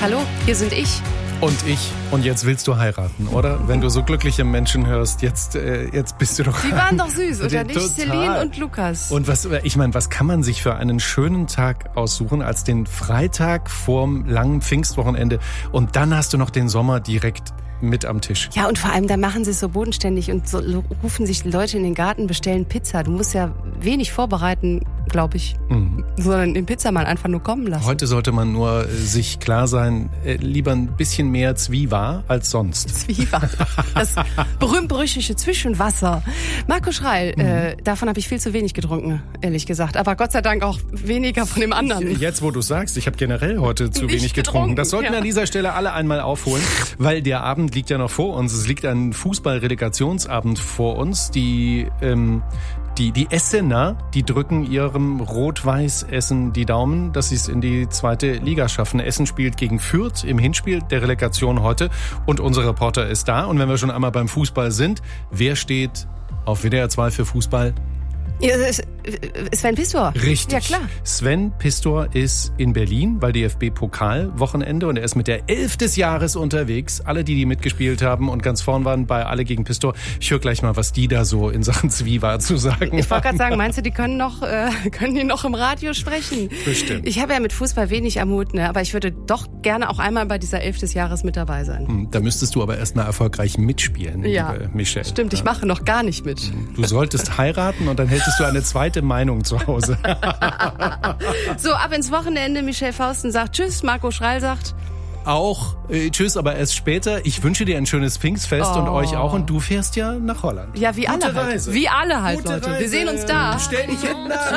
Hallo, hier sind ich. Und ich. Und jetzt willst du heiraten, oder? Wenn du so glückliche Menschen hörst, jetzt bist du doch... Die waren doch süß, oder nicht? Total. Celine und Lukas. Und was kann man sich für einen schönen Tag aussuchen als den Freitag vorm langen Pfingstwochenende und dann hast du noch den Sommer direkt mit am Tisch. Ja, und vor allem, da machen sie es so bodenständig und so rufen sich Leute in den Garten, bestellen Pizza. Du musst ja wenig vorbereiten, glaube ich, sondern den Pizzamann einfach nur kommen lassen. Heute sollte man nur sich klar sein, lieber ein bisschen mehr Zwiewa als sonst. Zwiewa, das berühmt-berüchtigte Zwischenwasser. Marco Schreil, davon habe ich viel zu wenig getrunken, ehrlich gesagt. Aber Gott sei Dank auch weniger von dem anderen. Jetzt, wo du sagst, ich habe generell heute zu wenig getrunken. Das sollten wir an dieser Stelle alle einmal aufholen, weil der Abend liegt ja noch vor uns. Es liegt ein Fußball-Relegationsabend vor uns. Die Essener, die drücken ihrem Rot-Weiß-Essen die Daumen, dass sie es in die zweite Liga schaffen. Essen spielt gegen Fürth im Hinspiel der Relegation heute und unser Reporter ist da. Und wenn wir schon einmal beim Fußball sind, wer steht auf WDR 2 für Fußball? Ja, Sven Pistor. Richtig. Ja, klar. Sven Pistor ist in Berlin, weil DFB-Pokal-Wochenende und er ist mit der 11 des Jahres unterwegs. Alle, die mitgespielt haben und ganz vorn waren bei Alle gegen Pistor. Ich höre gleich mal, was die da so in Sachen Zwiewa zu sagen. Ich wollte gerade sagen, meinst du, die können die noch im Radio sprechen? Bestimmt. Ich habe ja mit Fußball wenig am Hut, ne? Aber ich würde doch gerne auch einmal bei dieser 11 des Jahres mit dabei sein. Da müsstest du aber erst mal erfolgreich mitspielen, liebe Michelle. Stimmt, ich mache noch gar nicht mit. Du solltest heiraten und dann hättest du eine zweite Meinung zu Hause. So, ab ins Wochenende. Michelle Fausten sagt Tschüss, Marco Schreil sagt auch Tschüss, aber erst später. Ich wünsche dir ein schönes Pfingstfest und euch auch. Und du fährst ja nach Holland. Ja, wie alle halt. Wie alle halt, Gute Leute. Reise. Wir sehen uns da. Stell dich hinten an.